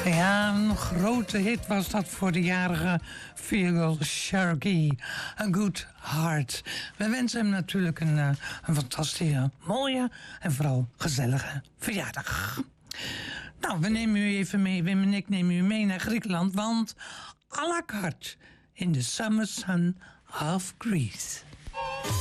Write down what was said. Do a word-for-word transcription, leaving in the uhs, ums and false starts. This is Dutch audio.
Ja, een grote hit was dat voor de jarige Feargal Sharkey. A Good Heart. We wensen hem natuurlijk een, uh, een fantastische, mooie en vooral gezellige verjaardag. Nou, we nemen u even mee, Wim en ik nemen u mee naar Griekenland, want à la carte in the summer sun of Greece.